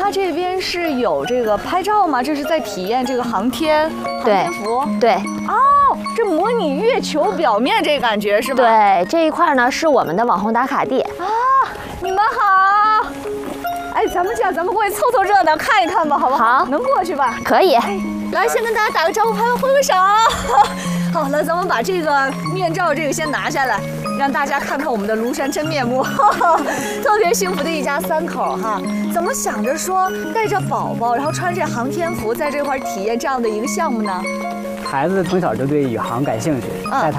它这边是有这个拍照吗？这是在体验这个航天服。 对。 哦，这模拟月球表面这感觉是吧？ 对，这一块呢是我们的网红打卡地。 啊，你们好。哎，咱们过去凑凑热闹看一看吧，好不好？ 好， 能过去吧？ 可以。 来，先跟大家打个招呼，挥个手。好了，咱们把这个面罩先拿下来，让大家看看我们的庐山真面目。特别幸福的一家3口哈，怎么想着说带着宝宝，然后穿着航天服在这块体验这样的一个项目呢？ 孩子从小就对宇航感兴趣，带他